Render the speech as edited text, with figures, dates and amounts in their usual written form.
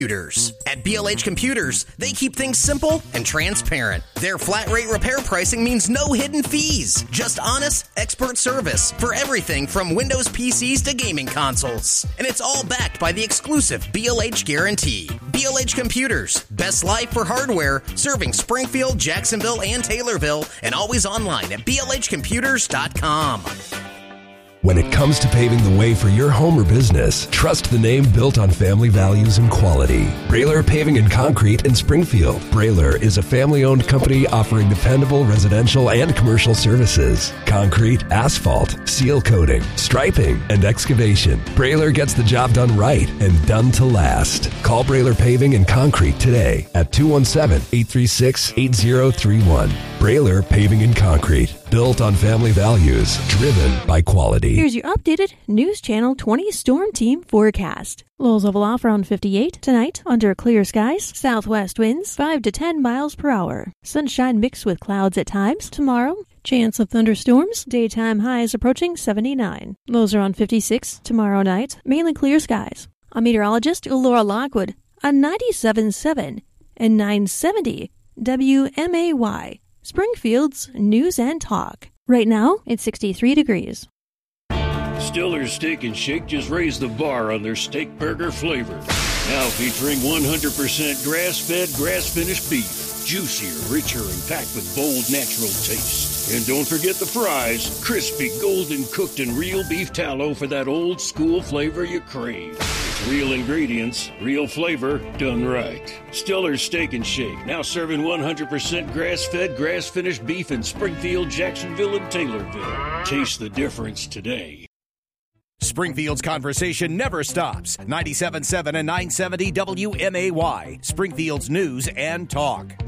Computers. At BLH Computers, they keep things simple and transparent. Their flat rate repair pricing means no hidden fees, just honest, expert service for everything from Windows PCs to gaming consoles. And it's all backed by the exclusive BLH guarantee. BLH Computers, best life for hardware, serving Springfield, Jacksonville, and Taylorville, and always online at blhcomputers.com. When it comes to paving the way for your home or business, trust the name built on family values and quality. Brailer Paving and Concrete in Springfield. Brailer is a family-owned company offering dependable residential and commercial services. Concrete, asphalt, seal coating, striping, and excavation. Brailer gets the job done right and done to last. Call Brailer Paving and Concrete today at 217-836-8031. Brailer Paving and Concrete. Built on family values, driven by quality. Here's your updated News Channel 20 Storm Team forecast. Lows level off around 58 tonight under clear skies. Southwest winds 5 to 10 miles per hour. Sunshine mixed with clouds at times. Tomorrow, chance of thunderstorms. Daytime highs approaching 79. Lows around 56 tomorrow night. Mainly clear skies. I'm meteorologist Laura Lockwood on 97.7 and 970 WMAY. Springfield's News and Talk. Right now, it's 63 degrees. Stiller's Steak and Shake just raised the bar on their steak burger flavor. Now featuring 100% grass-fed, grass-finished beef. Juicier, richer, and packed with bold, natural taste. And don't forget the fries. Crispy, golden cooked in real beef tallow for that old school flavor you crave. It's real ingredients, real flavor, done right. Stiller's Steak and Shake, now serving 100% grass-fed, grass-finished beef in Springfield, Jacksonville, and Taylorville. Taste the difference today. Springfield's conversation never stops. 97.7 and 970 WMAY. Springfield's News and Talk.